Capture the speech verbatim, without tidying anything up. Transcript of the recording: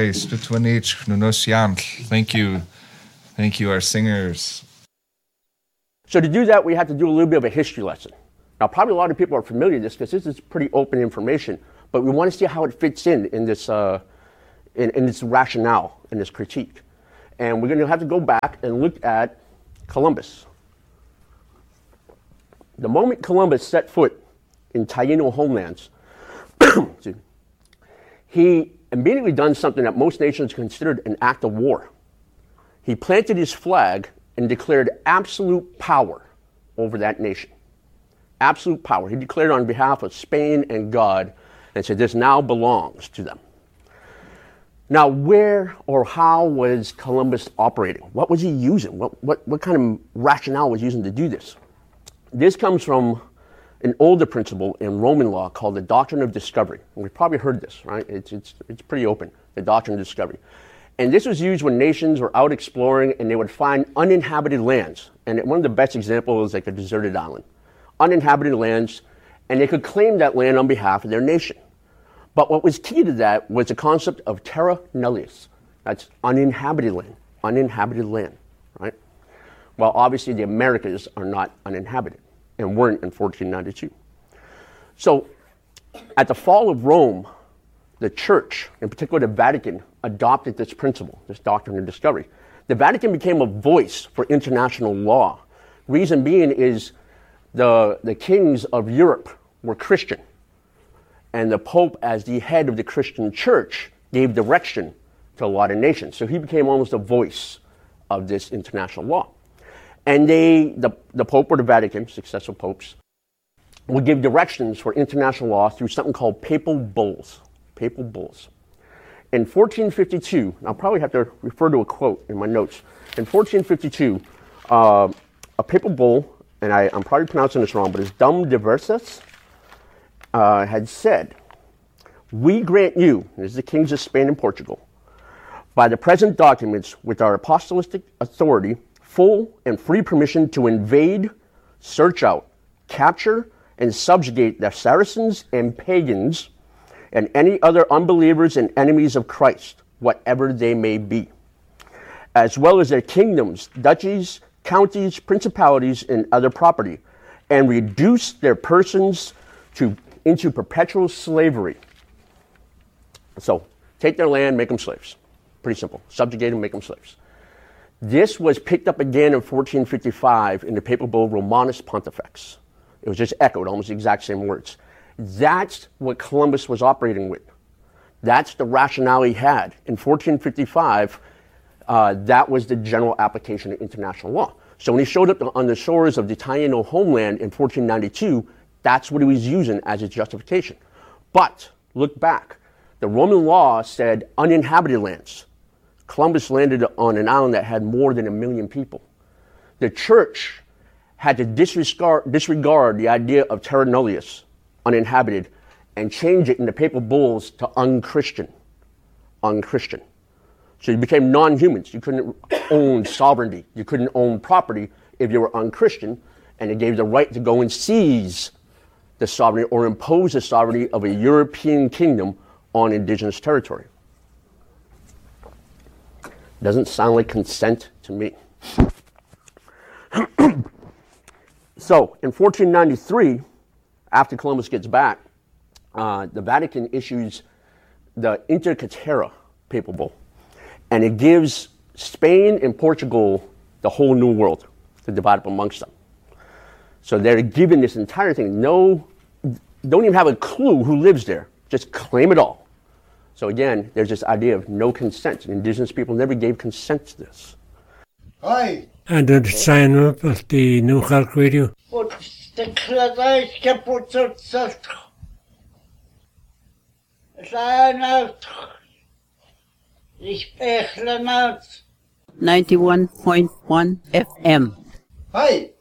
Thank you. Thank you, our singers. So to do that, we have to do a little bit of a history lesson. Now, probably a lot of people are familiar with this because this is pretty open information, but we want to see how it fits in in this, uh, in, in this rationale, in this critique. And we're going to have to go back and look at Columbus. The moment Columbus set foot in Taino homelands, he immediately done something that most nations considered an act of war. He planted his flag and declared absolute power over that nation. Absolute power. He declared on behalf of Spain and God and said this now belongs to them. Now, where or how was Columbus operating? What was he using? What, what, what kind of rationale was he using to do this? This comes from an older principle in Roman law called the doctrine of discovery. And we've probably heard this, right? It's, it's, it's pretty open, the doctrine of discovery. And this was used when nations were out exploring and they would find uninhabited lands. And one of the best examples is like a deserted island. Uninhabited lands, and they could claim that land on behalf of their nation. But what was key to that was the concept of terra nullius. That's uninhabited land, uninhabited land, right? Well, obviously the Americas are not uninhabited and weren't in fourteen ninety-two. So at the fall of Rome, the church, in particular the Vatican, adopted this principle, this doctrine of discovery. The Vatican became a voice for international law. Reason being is the, the kings of Europe were Christian. And the Pope, as the head of the Christian church, gave direction to a lot of nations. So he became almost a voice of this international law. And they, the, the Pope or the Vatican, successive popes, would give directions for international law through something called papal bulls. Papal bulls. In fourteen fifty-two, I'll probably have to refer to a quote in my notes. In fourteen fifty-two, uh, a papal bull, and I, I'm probably pronouncing this wrong, but it's Dum Diversas, uh, had said, "We grant you," this is the kings of Spain and Portugal, "by the present documents with our apostolic authority, full and free permission to invade, search out, capture, and subjugate the Saracens and pagans and any other unbelievers and enemies of Christ, whatever they may be, as well as their kingdoms, duchies, counties, principalities, and other property, and reduce their persons to into perpetual slavery." So, take their land, make them slaves. Pretty simple. Subjugate them, make them slaves. This was picked up again in fourteen fifty-five in the papal bull Romanus Pontifex. It was just echoed, almost the exact same words. That's what Columbus was operating with. That's the rationale he had. In fourteen fifty-five, uh, that was the general application of international law. So when he showed up on the shores of the Taino homeland in fourteen ninety-two, that's what he was using as his justification. But look back. The Roman law said uninhabited lands. Columbus landed on an island that had more than a million people. The church had to disregard, disregard the idea of terra nullius, uninhabited, and change it in the papal bulls to unchristian. Unchristian. So you became non-humans. You couldn't own sovereignty. You couldn't own property if you were unchristian, and it gave the right to go and seize the sovereignty or impose the sovereignty of a European kingdom on indigenous territory. Doesn't sound like consent to me. So in fourteen ninety-three, after Columbus gets back, uh, the Vatican issues the Inter Caetera papal bull, and it gives Spain and Portugal the whole New World to divide up amongst them. So they're given this entire thing. No, don't even have a clue who lives there. Just claim it all. So again, there's this idea of no consent. Indigenous people never gave consent to this. Hi. And the sign up of the New Hulk Radio. ninety-one point one F M. Hi.